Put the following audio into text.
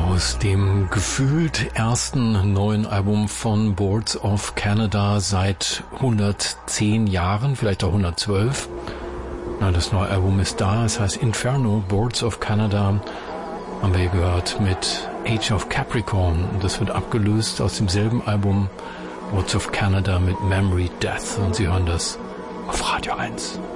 Aus dem gefühlt ersten neuen Album von Boards of Canada seit 110 Jahren, vielleicht auch 112. Na, das neue Album ist da, es heißt Inferno, Boards of Canada, haben wir gehört mit Age of Capricorn. Und das wird abgelöst aus demselben Album Boards of Canada mit Memory Death. Und Sie hören das auf Radio 1.